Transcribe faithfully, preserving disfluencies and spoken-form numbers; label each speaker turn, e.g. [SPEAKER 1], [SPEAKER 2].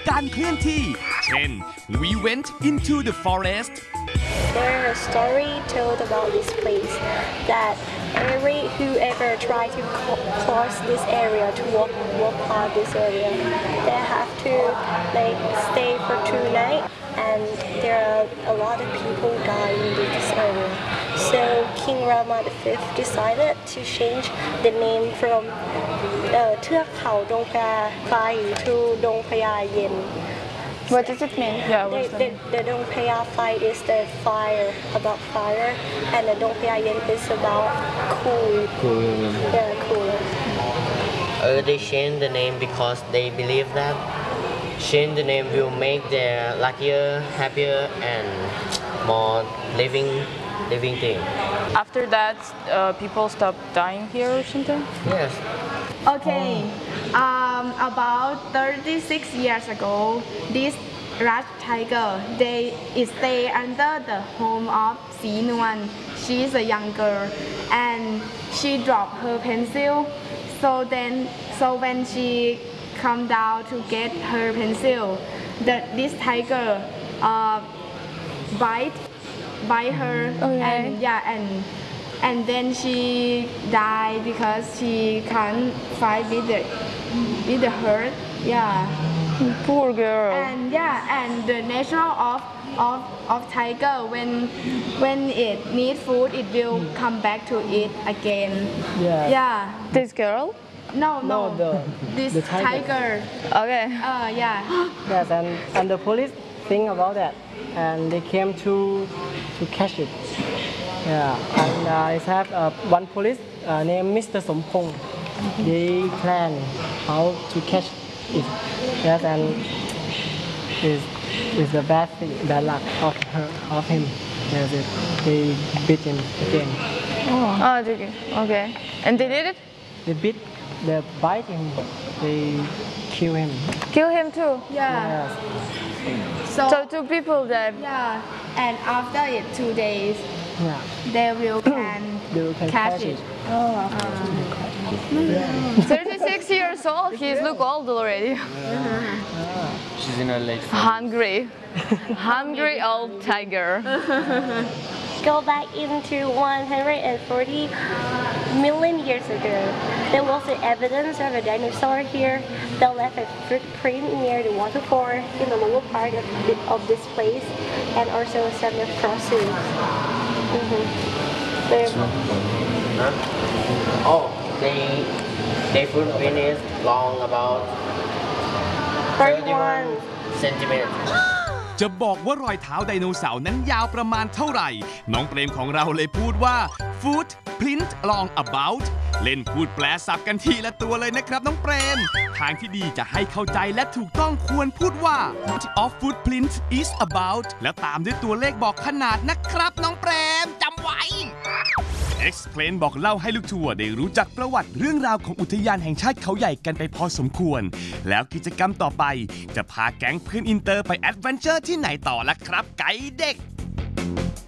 [SPEAKER 1] การเคลื่อนที่เช่น we went into the forest
[SPEAKER 2] There is a story told about this place that every whoever try to cross this area to walk walk past this area, they have to like stay for two nights, and there are a lot of people dying in this area. So King Rama the Fifth decided to change the name from uh, เทือกเขาดงพญาไฟ to ดงพญาเย็น
[SPEAKER 3] What does it mean? Yeah,
[SPEAKER 2] the, the, the Dong Phaya fight is the fire, about fire, and the Dong Phaya Yen is about cool.
[SPEAKER 4] Cool.
[SPEAKER 2] Yeah, cool.
[SPEAKER 4] Uh, they changed the name because they believe that change the name will make them luckier, happier, and more living, living thing.
[SPEAKER 3] After that, uh, people stop dying here or something?
[SPEAKER 4] Yes.
[SPEAKER 5] Okay, um, about thirty-six years ago, this rat tiger, they stay under the home of Si Nuan. She is a young girl, and she dropped her pencil. So then, so when she come down to get her pencil, the, this tiger uh, bite, bite her,
[SPEAKER 3] okay.
[SPEAKER 5] and yeah, and. And then she died because she can't fight with the with the hurt. Yeah.
[SPEAKER 3] Poor girl.
[SPEAKER 5] And yeah, and the nature of of of tiger, when when it need food, it will come back to eat again.
[SPEAKER 6] Yeah.
[SPEAKER 5] Yeah.
[SPEAKER 3] This girl?
[SPEAKER 5] No, no.
[SPEAKER 6] No, the
[SPEAKER 5] this
[SPEAKER 6] the tiger.
[SPEAKER 5] tiger.
[SPEAKER 3] Okay.
[SPEAKER 5] Uh, yeah.
[SPEAKER 6] Yes, and and the police think about that, and they came to to catch it. Yeah, and uh, I have uh, one police uh, named Mister Sompong. They plan how to catch it. Yes, and is is the bad thing, bad luck of her, of him. Yes, it, they beat him again.
[SPEAKER 3] Oh, oh okay. okay. And they did it?
[SPEAKER 6] They beat, they bite him. They kill him.
[SPEAKER 3] Kill him too?
[SPEAKER 5] Yeah.
[SPEAKER 6] Yes.
[SPEAKER 5] So,
[SPEAKER 3] So two people died.
[SPEAKER 5] yeah, and after it two days,
[SPEAKER 6] Yeah.
[SPEAKER 5] they will can,
[SPEAKER 6] They can
[SPEAKER 5] catch
[SPEAKER 6] catch
[SPEAKER 5] it.
[SPEAKER 6] it.
[SPEAKER 5] Oh.
[SPEAKER 3] thirty-six years old, he's look old already.
[SPEAKER 4] She's in her late.
[SPEAKER 3] Hungry. Hungry old tiger.
[SPEAKER 2] Go back into one hundred forty million years ago. There was the evidence of a dinosaur here that left a footprint near the waterfall in the lower part of, the, of this place, and also some fossils. Mm-hmm.
[SPEAKER 4] Oh, they they footprint is long about
[SPEAKER 2] thirty-one
[SPEAKER 4] centimeters.
[SPEAKER 1] จะบอกว่ารอยเท้าไดโนเสาร์นั้นยาวประมาณเท่าไหร่น้องเปรมของเราเลยพูดว่า footprint long about เล่นพูดแปลศัพท์กันทีละตัวเลยนะครับน้องเปรมทางที่ดีจะให้เข้าใจและถูกต้องควรพูดว่า what of footprint is about แล้วตามด้วยตัวเลขบอกขนาดนะครับน้องเปรมจำไว้ Explain บอกเล่าให้ลูกทัวร์ได้รู้จักประวัติเรื่องราวของอุทยานแห่งชาติเขาใหญ่กันไปพอสมควรแล้วกิจกรรมต่อไปจะพาแก๊งเพื่อนอินเตอร์ไปแอดเวนเจอร์ที่ไหนต่อล่ะครับไกด์เด็ก